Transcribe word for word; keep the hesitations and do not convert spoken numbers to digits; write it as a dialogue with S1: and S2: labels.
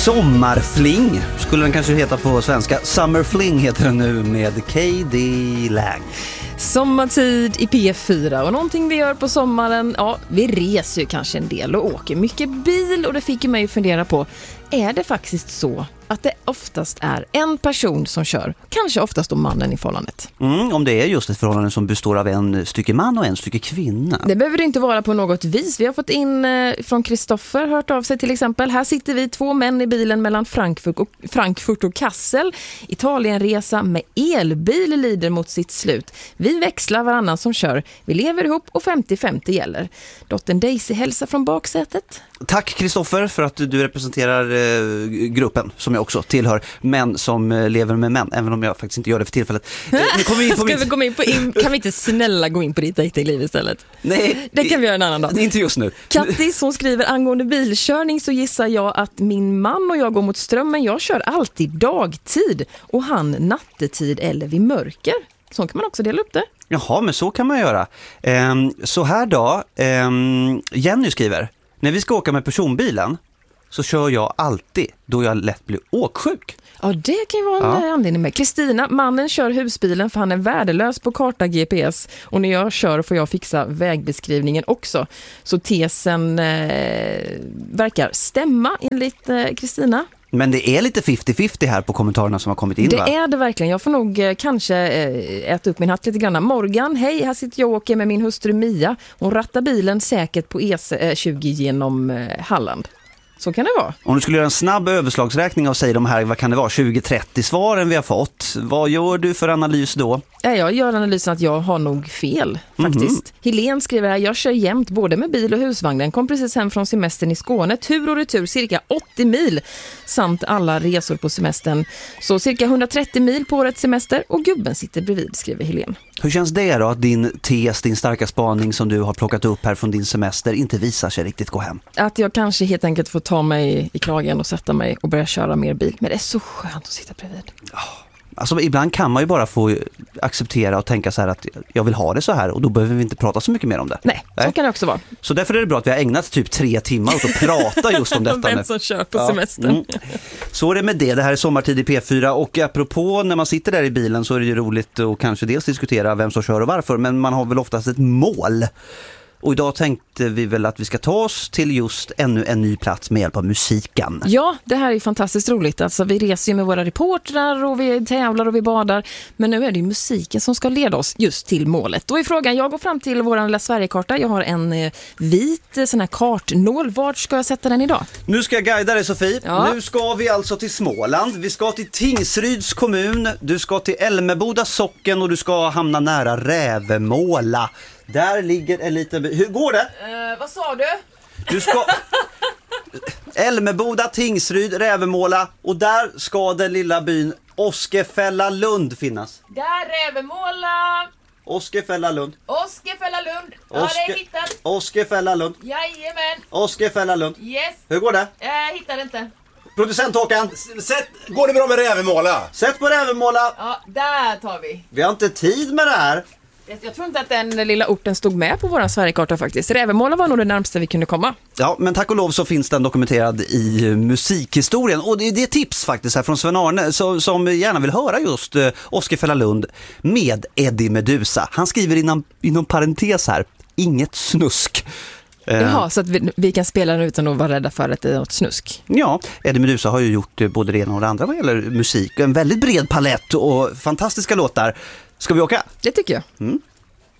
S1: Sommarfling skulle den kanske heta på svenska. Summerfling heter den nu med K D Lang.
S2: Sommartid i P fyra och någonting vi gör på sommaren, ja, vi reser ju kanske en del och åker mycket bil, och det fick ju mig att fundera på, är det faktiskt så att det oftast är en person som kör, kanske oftast då mannen i förhållandet?
S1: Mm, om det är just ett förhållande som består av en stycke man och en stycke kvinna.
S2: Det behöver det inte vara på något vis. Vi har fått in eh, från Kristoffer, hört av sig till exempel. Här sitter vi två män i bilen mellan Frankfurt och, Frankfurt och Kassel. Italienresa med elbil lider mot sitt slut. Vi växlar varannan som kör. Vi lever ihop och femtio femtio gäller. Dottern Daisy hälsar från baksätet.
S1: Tack Kristoffer för att du representerar eh, gruppen som jag också tillhör, män som eh, lever med män, även om jag faktiskt inte gör det för tillfället. Eh, nu kommer vi in på
S2: Ska
S1: mitt...
S2: vi gå in på in... Kan vi inte snälla gå in på ditt datingliv istället?
S1: Nej.
S2: Det kan vi göra en annan dag.
S1: Inte just nu.
S2: Kattis, hon skriver angående bilkörning, så gissar jag att min man och jag går mot strömmen. Jag kör alltid dagtid och han nattetid eller vid mörker. Så kan man också dela upp det.
S1: Jaha, men så kan man göra. Eh, så här då, eh, Jenny skriver: när vi ska åka med personbilen så kör jag alltid då jag lätt blir åksjuk.
S2: Ja, det kan ju vara en ja. anledning med. Kristina, mannen kör husbilen för han är värdelös på karta G P S. Och när jag kör får jag fixa vägbeskrivningen också. Så tesen eh, verkar stämma enligt Kristina. Eh,
S1: Men det är lite femtio femtio här på kommentarerna som har kommit in,
S2: det
S1: va?
S2: Det är det verkligen. Jag får nog eh, kanske eh, äta upp min hatt lite grann. Morgan, hej, här sitter jag och åker med min hustru Mia. Hon rattar bilen säkert på E tjugo genom eh, Halland. Så kan det vara. Om
S1: du skulle göra en snabb överslagsräkning av sig de här, vad kan det vara, tjugo trettio svaren vi har fått. Vad gör du för analys då?
S2: Ja, jag gör analysen att jag har nog fel, faktiskt. Mm-hmm. Helene skriver här, jag kör jämt både med bil och husvagnen. Kom precis hem från semestern i Skåne. Tur och retur cirka åttio mil. Samt alla resor på semestern. Så cirka hundratrettio mil på årets semester. Och gubben sitter bredvid, skriver Helene.
S1: Hur känns det då att din tes, din starka spaning som du har plockat upp här från din semester inte visar sig riktigt gå hem?
S2: Att jag kanske helt enkelt får ta mig i kragen och sätta mig och börja köra mer bil. Men det är så skönt att sitta bredvid.
S1: Oh. Alltså ibland kan man ju bara få acceptera och tänka så här att jag vill ha det så här, och då behöver vi inte prata så mycket mer om det.
S2: Nej, Nej. så kan det också vara.
S1: Så därför är det bra att vi har ägnat typ tre timmar åt att prata just om detta.
S2: Vem som kör på ja. semestern. Mm.
S1: Så är det med det. Det här är Sommartid i P fyra, och apropå när man sitter där i bilen så är det ju roligt att kanske dels diskutera vem som kör och varför, men man har väl oftast ett mål. Och idag tänkte vi väl att vi ska ta oss till just ännu en ny plats med hjälp av musiken.
S2: Ja, det här är fantastiskt roligt. Alltså, vi reser ju med våra reportrar och vi tävlar och vi badar. Men nu är det ju musiken som ska leda oss just till målet. Då är frågan, jag går fram till vår lilla Sverigekarta. Jag har en eh, vit sån här kartnål. Vart ska jag sätta den idag?
S1: Nu ska jag guida dig, Sofie.
S2: Ja.
S1: Nu ska vi alltså till Småland. Vi ska till Tingsryds kommun. Du ska till Älmeboda socken och du ska hamna nära Rävemåla. Där ligger en liten... Hur går det?
S2: Uh, vad sa du?
S1: Du ska... Älmeboda, Tingsryd, Rävemåla. Och där ska den lilla byn Oskefällalund finnas.
S2: Där Rävemåla.
S1: Oskefällalund.
S2: Oskefällalund. Ja,
S1: Oske...
S2: det är hittat.
S1: Oskefällalund.
S2: Jajamän.
S1: Oskefällalund.
S2: Yes.
S1: Hur går det?
S2: Jag hittar inte.
S1: Producent Håkan.
S3: Sätt... Går det bra med Rävemåla?
S1: Sätt på Rävemåla.
S2: Ja, där tar vi.
S1: Vi har inte tid med det här.
S2: Jag tror inte att den lilla orten stod med på våran Sverigekarta faktiskt. Rävemåla var nog det närmaste vi kunde komma.
S1: Ja, men tack och lov så finns den dokumenterad i musikhistorien. Och det är det tips faktiskt här från Sven Arne så, som gärna vill höra just uh, Oskefällalund med Eddie Meduza. Han skriver inom, inom parentes här, inget snusk.
S2: Jaha, så att vi, vi kan spela den utan att vara rädda för att det är något snusk.
S1: Ja, Eddie Meduza har ju gjort både det ena och det andra vad gäller musik. En väldigt bred palett och fantastiska låtar. Ska vi åka?
S2: Det tycker jag.
S1: Mm.